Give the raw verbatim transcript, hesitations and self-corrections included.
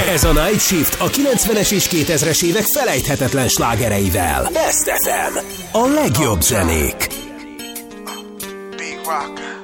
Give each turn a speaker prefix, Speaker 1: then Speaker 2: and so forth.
Speaker 1: Ez a Night Shift a kilencvenes és kétezres évek felejthetetlen slágereivel. Best ef em. A legjobb zenék.
Speaker 2: Big Rock.